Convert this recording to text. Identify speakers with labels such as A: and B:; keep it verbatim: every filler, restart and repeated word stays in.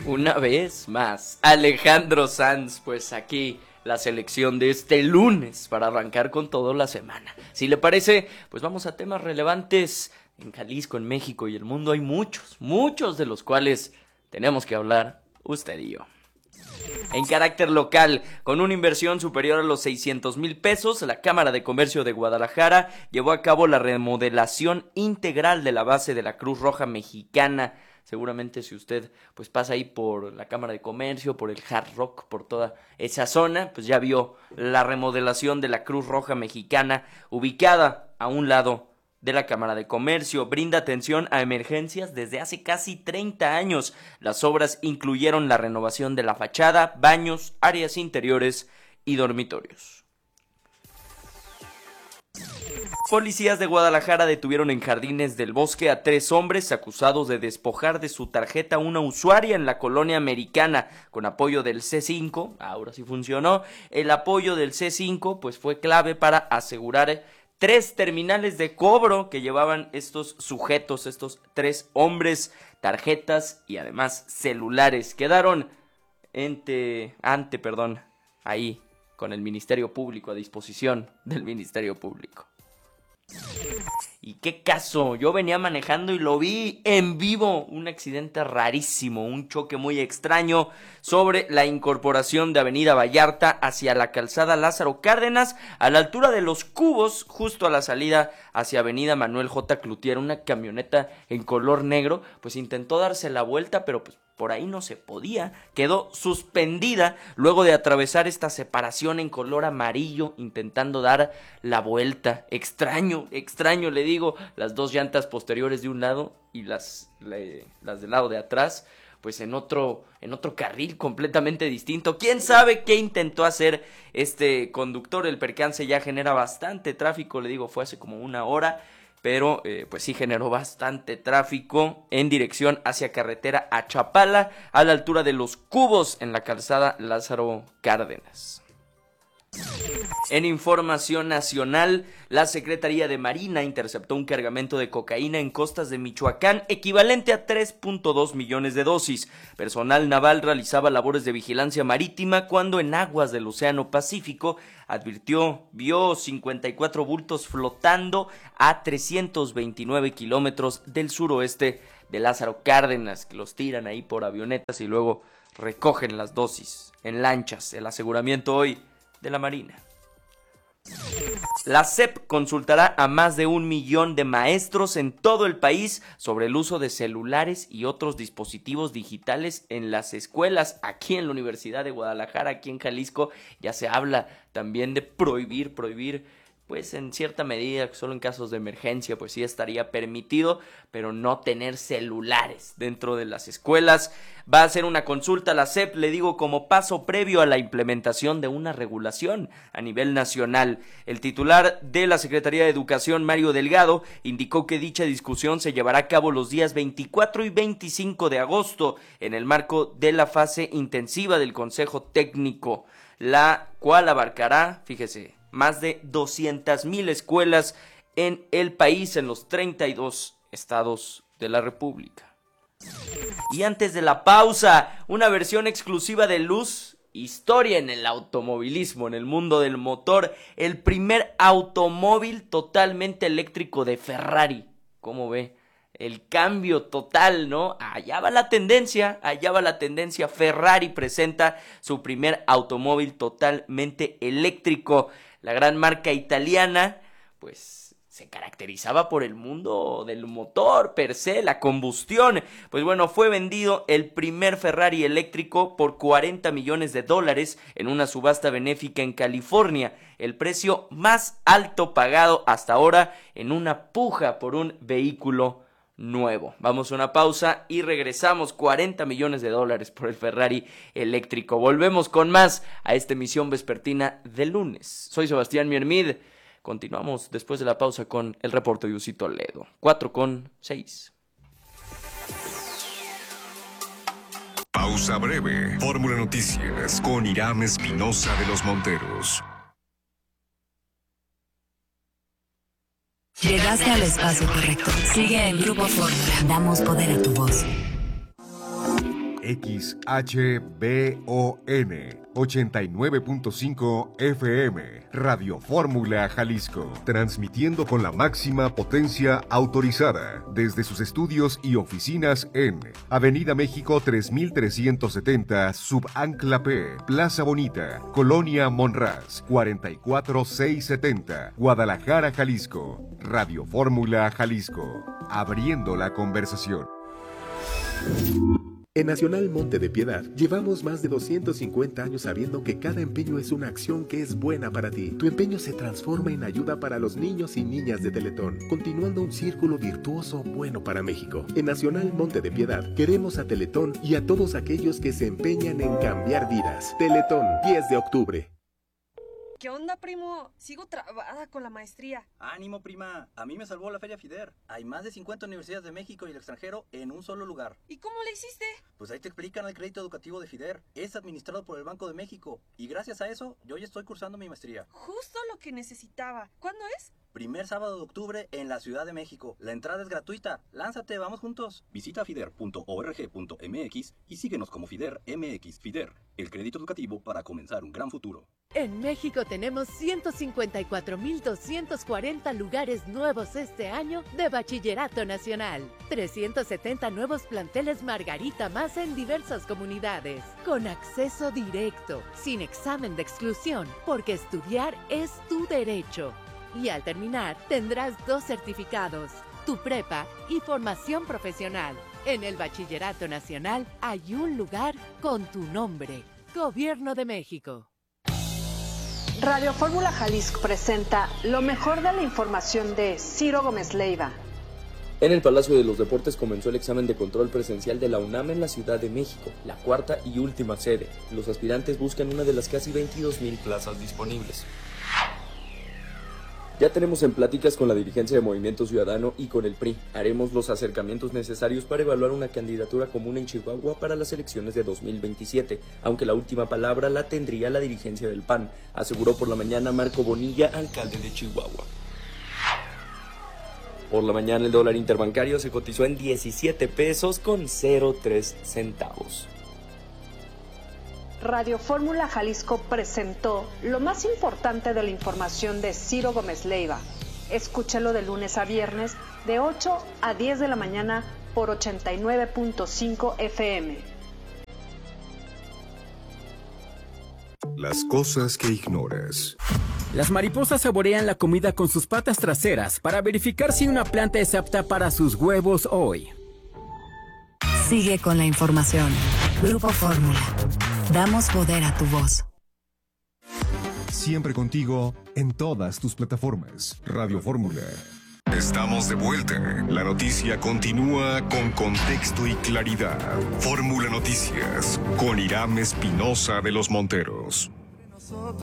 A: Una vez más, Alejandro Sanz, pues aquí la selección de este lunes para arrancar con toda la semana. Si le parece, pues vamos a temas relevantes en Jalisco, en México y el mundo. Hay muchos, muchos de los cuales tenemos que hablar usted y yo. En carácter local, con una inversión superior a los seiscientos mil pesos, la Cámara de Comercio de Guadalajara llevó a cabo la remodelación integral de la base de la Cruz Roja Mexicana. Seguramente si usted pues pasa ahí por la Cámara de Comercio, por el Hard Rock, por toda esa zona, pues ya vio la remodelación de la Cruz Roja Mexicana ubicada a un lado de la Cámara de Comercio. Brinda atención a emergencias desde hace casi treinta años. Las obras incluyeron la renovación de la fachada, baños, áreas interiores y dormitorios. Policías de Guadalajara detuvieron en Jardines del Bosque a tres hombres acusados de despojar de su tarjeta a una usuaria en la colonia Americana con apoyo del C cinco. Ahora sí funcionó. El apoyo del C cinco pues fue clave para asegurar tres terminales de cobro que llevaban estos sujetos, estos tres hombres, tarjetas y además celulares. Quedaron ante, ante, perdón, ahí con el Ministerio Público, a disposición del Ministerio Público. ¿Y qué caso? Yo venía manejando y lo vi en vivo, un accidente rarísimo, un choque muy extraño sobre la incorporación de Avenida Vallarta hacia la calzada Lázaro Cárdenas, a la altura de Los Cubos, justo a la salida hacia Avenida Manuel J. Cloutier. Una camioneta en color negro, pues intentó darse la vuelta, pero pues por ahí no se podía, quedó suspendida luego de atravesar esta separación en color amarillo, intentando dar la vuelta. Extraño, extraño, le digo, las dos llantas posteriores de un lado y las, le, las del lado de atrás, pues en otro, en otro carril completamente distinto. ¿Quién sabe qué intentó hacer este conductor? El percance ya genera bastante tráfico, le digo, fue hace como una hora. Pero eh, pues sí generó bastante tráfico en dirección hacia carretera a Chapala, a la altura de Los Cubos, en la calzada Lázaro Cárdenas. En información nacional, la Secretaría de Marina interceptó un cargamento de cocaína en costas de Michoacán, equivalente a tres punto dos millones de dosis. Personal naval realizaba labores de vigilancia marítima cuando en aguas del Océano Pacífico advirtió, vio cincuenta y cuatro bultos flotando a trescientos veintinueve kilómetros del suroeste de Lázaro Cárdenas, que los tiran ahí por avionetas y luego recogen las dosis en lanchas. El aseguramiento hoy de la Marina. La S E P consultará a más de un millón de maestros en todo el país sobre el uso de celulares y otros dispositivos digitales en las escuelas. Aquí en la Universidad de Guadalajara, aquí en Jalisco, ya se habla también de prohibir, prohibir, pues en cierta medida, solo en casos de emergencia, pues sí estaría permitido, pero no tener celulares dentro de las escuelas. Va a ser una consulta a la S E P, le digo, como paso previo a la implementación de una regulación a nivel nacional. El titular de la Secretaría de Educación, Mario Delgado, indicó que dicha discusión se llevará a cabo los días veinticuatro y veinticinco de agosto en el marco de la fase intensiva del Consejo Técnico, la cual abarcará, fíjese, más de doscientas mil escuelas en el país, en los treinta y dos estados de la República. Y antes de la pausa, una versión exclusiva de Luz, historia en el automovilismo, en el mundo del motor, el primer automóvil totalmente eléctrico de Ferrari. ¿Cómo ve? El cambio total, ¿no? Allá va la tendencia, allá va la tendencia. Ferrari presenta su primer automóvil totalmente eléctrico. La gran marca italiana, pues, se caracterizaba por el mundo del motor per se, la combustión. Pues bueno, fue vendido el primer Ferrari eléctrico por cuarenta millones de dólares en una subasta benéfica en California, el precio más alto pagado hasta ahora en una puja por un vehículo nuevo. Vamos a una pausa y regresamos. Cuarenta millones de dólares por el Ferrari eléctrico. Volvemos con más a esta emisión vespertina de lunes. Soy Sebastián Miermid. Continuamos después de la pausa con el reporte de Ucito Ledo. cuatro con seis.
B: Pausa breve. Fórmula Noticias con Irán Espinosa de los Monteros.
C: Llegaste al espacio correcto. Sigue el Grupo Fórmula. Damos poder a tu voz.
B: X H B O N ochenta y nueve punto cinco F M, Radio Fórmula Jalisco, transmitiendo con la máxima potencia autorizada desde sus estudios y oficinas en Avenida México tres mil trescientos setenta, Subancla P, Plaza Bonita, Colonia Monraz, cuarenta y cuatro mil seiscientos setenta, Guadalajara, Jalisco. Radio Fórmula Jalisco, abriendo la conversación.
C: En Nacional Monte de Piedad, llevamos más de doscientos cincuenta años sabiendo que cada empeño es una acción que es buena para ti. Tu empeño se transforma en ayuda para los niños y niñas de Teletón, continuando un círculo virtuoso bueno para México. En Nacional Monte de Piedad, queremos a Teletón y a todos aquellos que se empeñan en cambiar vidas. Teletón, diez de octubre.
D: ¿Qué onda, primo? Sigo trabada con la maestría.
E: Ánimo, prima. A mí me salvó la Feria FIDER. Hay más de cincuenta universidades de México y el extranjero en un solo lugar.
D: ¿Y cómo le hiciste?
E: Pues ahí te explican el crédito educativo de FIDER. Es administrado por el Banco de México. Y gracias a eso, yo ya estoy cursando mi maestría.
D: Justo lo que necesitaba. ¿Cuándo es?
E: Primer sábado de octubre en la Ciudad de México. La entrada es gratuita. Lánzate, vamos juntos. Visita fider punto org punto m x y síguenos como FIDER M X. FIDER, el crédito educativo para comenzar un gran futuro.
F: En México tenemos ciento cincuenta y cuatro mil doscientos cuarenta lugares nuevos este año de Bachillerato Nacional. trescientos setenta nuevos planteles Margarita más en diversas comunidades. Con acceso directo, sin examen de exclusión, porque estudiar es tu derecho. Y al terminar, tendrás dos certificados, tu prepa y formación profesional. En el Bachillerato Nacional hay un lugar con tu nombre. Gobierno de México.
G: Radio Fórmula Jalisco presenta lo mejor de la información de Ciro Gómez Leiva.
A: En el Palacio de los Deportes comenzó el examen de control presencial de la UNAM en la Ciudad de México, la cuarta y última sede. Los aspirantes buscan una de las casi veintidós mil plazas disponibles. Ya tenemos en pláticas con la dirigencia de Movimiento Ciudadano y con el P R I. Haremos los acercamientos necesarios para evaluar una candidatura común en Chihuahua para las elecciones de dos mil veintisiete, aunque la última palabra la tendría la dirigencia del P A N, aseguró por la mañana Marco Bonilla, alcalde de Chihuahua. Por la mañana el dólar interbancario se cotizó en diecisiete pesos con cero tres centavos.
G: Radio Fórmula Jalisco presentó lo más importante de la información de Ciro Gómez Leiva. Escúchalo de lunes a viernes de ocho a diez de la mañana por ochenta y nueve punto cinco F M.
B: Las cosas que ignoras.
H: Las mariposas saborean la comida con sus patas traseras para verificar si una planta es apta para sus huevos hoy.
I: Sigue con la información. Grupo Fórmula. Damos poder a tu voz.
B: Siempre contigo en todas tus plataformas. Radio Fórmula. Estamos de vuelta. La noticia continúa con contexto y claridad. Fórmula Noticias con Irán Espinosa de los Monteros.